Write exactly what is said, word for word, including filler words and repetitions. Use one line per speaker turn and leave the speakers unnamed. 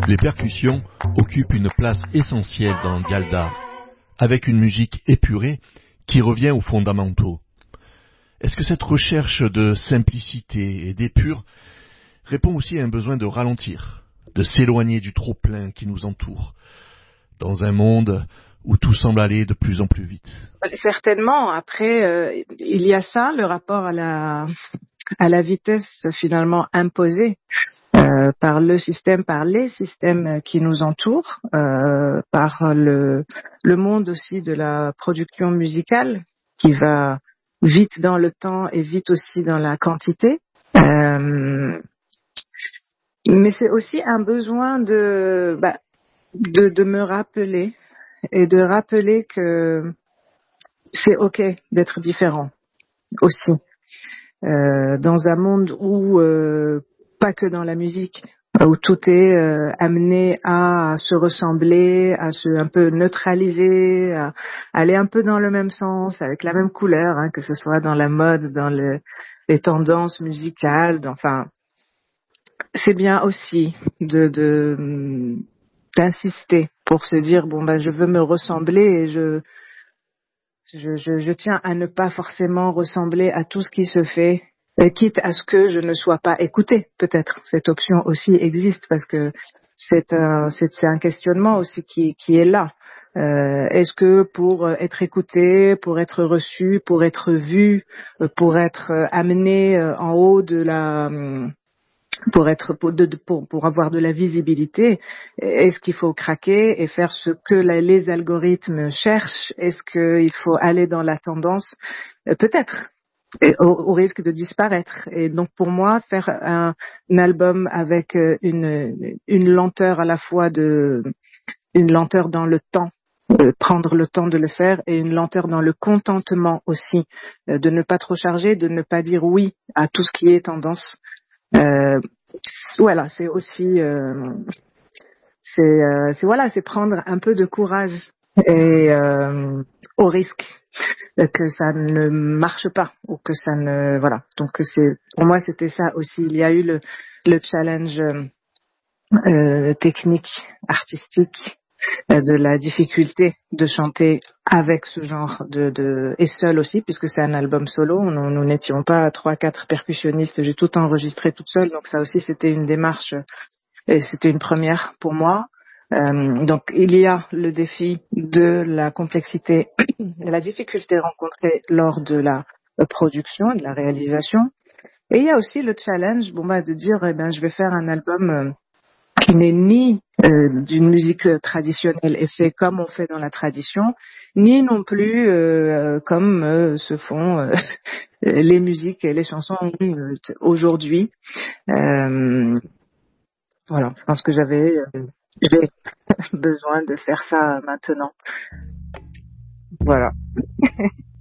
Les percussions occupent une place essentielle dans Dialda, avec une musique épurée qui revient aux fondamentaux. Est-ce que cette recherche de simplicité et d'épure répond aussi à un besoin de ralentir, de s'éloigner du trop-plein qui nous entoure, dans un monde où tout semble aller de plus en plus vite?
Certainement. Après, euh, il y a ça, le rapport à la, à la vitesse finalement imposée euh, par le système, par les systèmes qui nous entourent, euh, par le, le monde aussi de la production musicale qui va vite dans le temps et vite aussi dans la quantité. Euh, mais c'est aussi un besoin de, bah, de, de me rappeler et de rappeler que c'est ok d'être différent aussi. Euh, dans un monde où, euh, pas que dans la musique, où tout est euh, amené à se ressembler, à se un peu neutraliser, à aller un peu dans le même sens, avec la même couleur, hein, que ce soit dans la mode, dans le, les tendances musicales, enfin, c'est bien aussi de, de d'insister pour se dire bon ben je veux me ressembler et je Je, je, je tiens à ne pas forcément ressembler à tout ce qui se fait, euh, quitte à ce que je ne sois pas écoutée. Peut-être cette option aussi existe parce que c'est un, c'est, c'est un questionnement aussi qui, qui est là. Euh, est-ce que pour être écouté, pour être reçu, pour être vu, euh, pour être amené euh, en haut de la pour être pour, de, pour pour avoir de la visibilité, est-ce qu'il faut craquer et faire ce que la, les algorithmes cherchent? Est-ce qu'il faut aller dans la tendance? euh, Peut-être, et au, au risque de disparaître. Et donc pour moi, faire un, un album avec une une lenteur à la fois de une lenteur dans le temps. Euh, prendre le temps de le faire et une lenteur dans le contentement aussi, euh, de ne pas trop charger, de ne pas dire oui à tout ce qui est tendance. Euh, voilà, c'est aussi, euh, c'est, euh, c'est voilà, c'est prendre un peu de courage et euh, au risque que ça ne marche pas ou que ça ne, voilà. Donc c'est, pour moi, c'était ça aussi. Il y a eu le, le challenge euh, technique, artistique, euh, de la difficulté de chanter avec ce genre de, de et seul aussi puisque c'est un album solo. Nous, nous n'étions pas trois, quatre percussionnistes. J'ai tout enregistré toute seule, donc ça aussi c'était une démarche et c'était une première pour moi. Euh, donc il y a le défi de la complexité, de la difficulté rencontrée lors de la production, de la réalisation, et il y a aussi le challenge, bon bah de dire eh ben je vais faire un album euh, qui n'est ni euh, d'une musique traditionnelle et fait comme on fait dans la tradition, ni non plus euh, comme euh, se font euh, les musiques et les chansons euh, aujourd'hui. Euh, voilà, je pense que j'avais euh, j'ai besoin de faire ça maintenant. Voilà.